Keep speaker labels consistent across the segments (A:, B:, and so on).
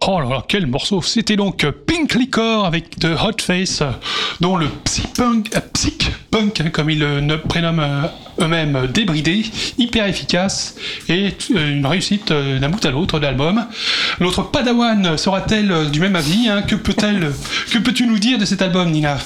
A: Oh là là, quel morceau! C'était donc Pink Liquor avec The Hot Face, dont le psych-punk, comme ils le prénomment eux-mêmes, débridé, hyper efficace et une réussite d'un bout à l'autre de l'album. Notre Padawan sera-t-elle du même avis, hein? Que peux-tu nous dire de cet album, Nina?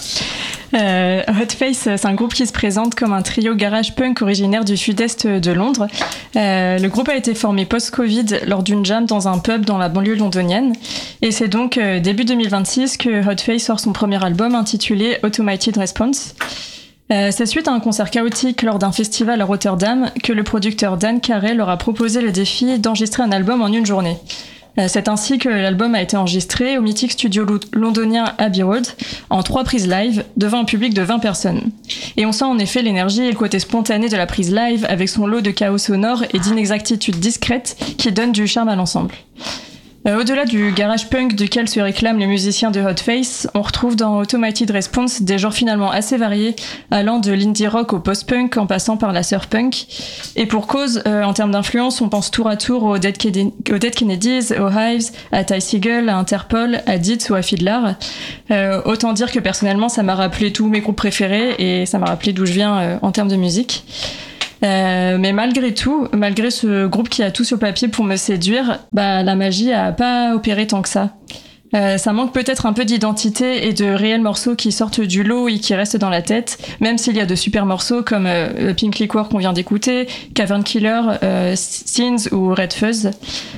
B: Hot Face, c'est un groupe qui se présente comme un trio garage punk originaire du sud-est de Londres. Le groupe a été formé post-Covid lors d'une jam dans un pub dans la banlieue londonienne. Et c'est donc début 2026 que Hot Face sort son premier album intitulé Automated Response. C'est suite à un concert chaotique lors d'un festival à Rotterdam que le producteur Dan Carey leur a proposé le défi d'enregistrer un album en une journée. C'est ainsi que l'album a été enregistré au mythique studio londonien Abbey Road en 3 prises live devant un public de 20 personnes. Et on sent en effet l'énergie et le côté spontané de la prise live avec son lot de chaos sonore et d'inexactitudes discrètes qui donnent du charme à l'ensemble. Au-delà du garage punk duquel se réclament les musiciens de Hot Face, on retrouve dans Automated Response des genres finalement assez variés, allant de l'indie rock au post-punk en passant par la surf punk. Et pour cause, en termes d'influence, on pense tour à tour aux Dead Kennedys, aux Hives, à Ty Segall, à Interpol, à Ditz ou à Fiddler. Autant dire que personnellement, ça m'a rappelé tous mes groupes préférés et ça m'a rappelé d'où je viens en termes de musique. Mais malgré tout, malgré ce groupe qui a tout sur papier pour me séduire, la magie a pas opéré tant que ça. Ça manque peut-être un peu d'identité et de réels morceaux qui sortent du lot et qui restent dans la tête, même s'il y a de super morceaux comme Pink Liquor qu'on vient d'écouter, Cavern Killer, Scenes ou Red Fuzz.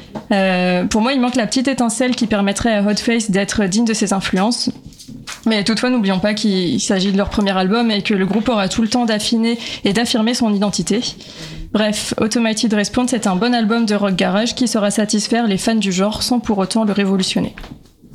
B: Pour moi, il manque la petite étincelle qui permettrait à Hot Face d'être digne de ses influences. Mais toutefois, n'oublions pas qu'il s'agit de leur premier album et que le groupe aura tout le temps d'affiner et d'affirmer son identité. Bref, Automated Response est un bon album de rock garage qui saura satisfaire les fans du genre sans pour autant le révolutionner.
A: Héloïse ?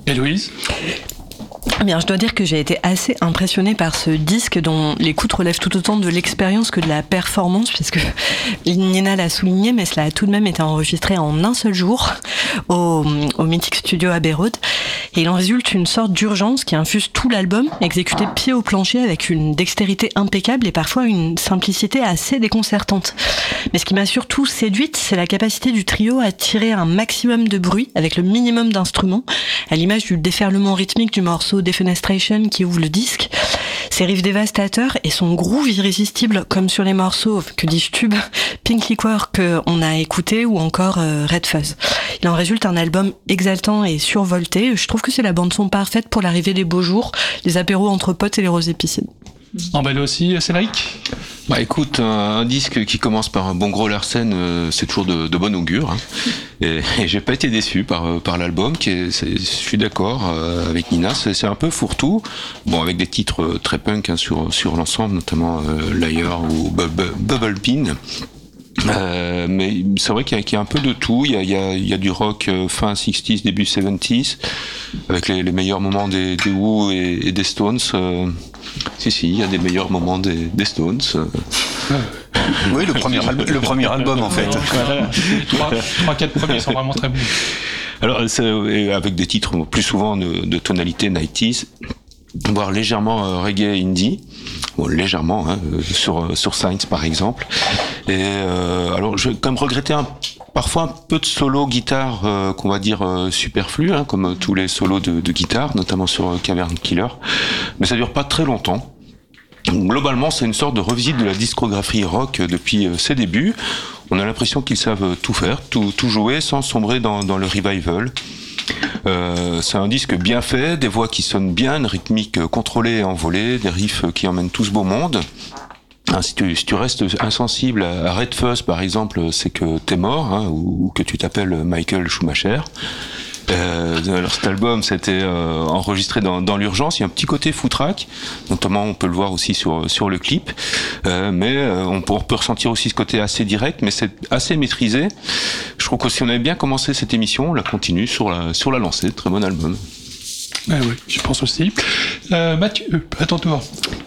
C: Bien, je dois dire que j'ai été assez impressionnée par ce disque dont l'écoute relève tout autant de l'expérience que de la performance, puisque Nina l'a souligné, mais cela a tout de même été enregistré en un seul jour au mythique studio Abbey Road. Et il en résulte une sorte d'urgence qui infuse tout l'album, exécuté pied au plancher avec une dextérité impeccable et parfois une simplicité assez déconcertante. Mais ce qui m'a surtout séduite, c'est la capacité du trio à tirer un maximum de bruit avec le minimum d'instruments, à l'image du déferlement rythmique du morceau Defenestration qui ouvre le disque. Ses riffs dévastateurs et son groove irrésistible comme sur les morceaux, que dis-je tube, Pink Liquor qu'on a écouté ou encore Red Fuzz. Il en résulte un album exaltant et survolté. Je trouve que c'est la bande-son parfaite pour l'arrivée des beaux jours, les apéros entre potes et les roses épicées.
A: Emballé aussi, Cédric ?
D: Écoute, un disque qui commence par un bon gros Larsen, c'est toujours de bon augure. Hein. Et j'ai pas été déçu par l'album, je suis d'accord avec Nina, c'est un peu fourre-tout. Bon, avec des titres très punk sur l'ensemble, notamment Liar ou Bubble Pin. Mais c'est vrai qu'il y a un peu de tout. Il y a du rock fin 60s, début 70s, avec les meilleurs moments des Who et des Stones. Si, il y a des meilleurs moments des Stones.
E: Oui, le premier album en fait.
A: Les 3-4 premiers sont vraiment très bons.
D: Alors, avec des titres plus souvent de tonalité 90s, voire légèrement reggae indie. Bon, légèrement, hein, sur Science par exemple. Et alors, je vais quand même regretter parfois un peu de solo guitare qu'on va dire superflu, hein, comme tous les solos de guitare, notamment sur Cavern Killer. Mais ça dure pas très longtemps. Globalement, c'est une sorte de revisite de la discographie rock depuis ses débuts. On a l'impression qu'ils savent tout faire, tout jouer sans sombrer dans le revival. C'est un disque bien fait, des voix qui sonnent bien, une rythmique contrôlée et envolée, des riffs qui emmènent tout ce beau monde. Si tu restes insensible à Red Fuzz par exemple, c'est que t'es mort, hein, ou que tu t'appelles Michael Schumacher. Alors cet album c'était enregistré dans l'urgence. Il y a un petit côté footrack, notamment on peut le voir aussi sur le clip, mais on peut ressentir aussi ce côté assez direct, mais c'est assez maîtrisé. Je trouve que si on avait bien commencé cette émission, on la continue sur la lancée. Très bon album.
A: Oui, je pense aussi. Mathieu, à ton tour.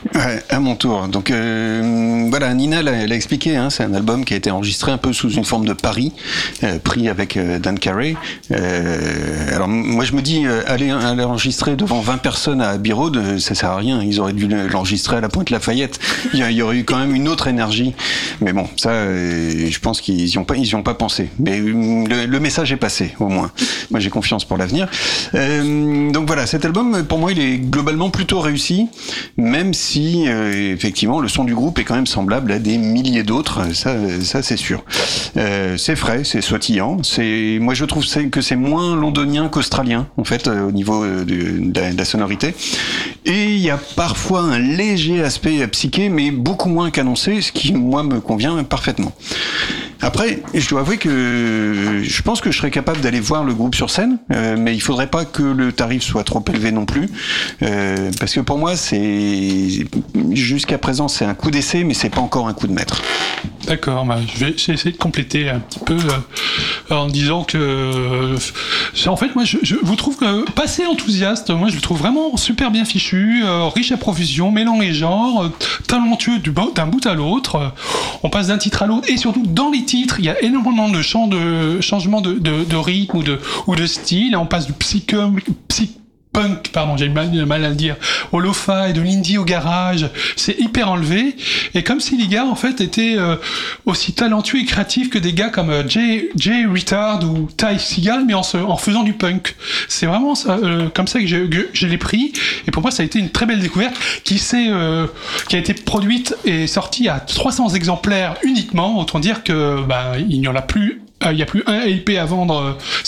E: Ouais, à mon tour. Donc voilà, Nina l'a expliqué, hein, c'est un album qui a été enregistré un peu sous une forme de pari, pris avec Dan Carey. Alors moi je me dis, aller enregistrer devant 20 personnes à Abbey Road, ça sert à rien. Ils auraient dû l'enregistrer à la Pointe-Lafayette. Il y aurait eu quand même une autre énergie. Mais bon, ça, je pense qu'ils y ont pas pensé. Mais le message est passé, au moins. Moi j'ai confiance pour l'avenir. Donc voilà, cet album, pour moi, il est globalement plutôt réussi, même si effectivement le son du groupe est quand même semblable à des milliers d'autres, ça c'est sûr. C'est frais, c'est sautillant, moi je trouve que c'est moins londonien qu'australien en fait au niveau de la sonorité, et il y a parfois un léger aspect psyché, mais beaucoup moins qu'annoncé, ce qui moi me convient parfaitement. Après, je dois avouer que je pense que je serais capable d'aller voir le groupe sur scène, mais il faudrait pas que le tarif soit trop élevé non plus, parce que pour moi, jusqu'à présent, c'est un coup d'essai, mais c'est pas encore un coup de maître.
A: D'accord, je vais essayer de compléter un petit peu en disant que en fait moi je vous trouve pas assez enthousiaste. Moi je le trouve vraiment super bien fichu, riche à profusion, mêlant les genres, talentueux d'un bout à l'autre. On passe d'un titre à l'autre, et surtout dans les titres il y a énormément de changements de rythme ou de style. On passe du punk, pardon, j'ai mal à le dire, au lo-fi, de l'indie au garage, c'est hyper enlevé, et comme si les gars en fait étaient aussi talentueux et créatifs que des gars comme Jay Retard ou Ty Seagal, mais en faisant du punk. C'est vraiment comme ça que je l'ai pris, et pour moi ça a été une très belle découverte qui a été produite et sortie à 300 exemplaires uniquement, autant dire que il n'y en a plus. Il n'y a plus un LP à vendre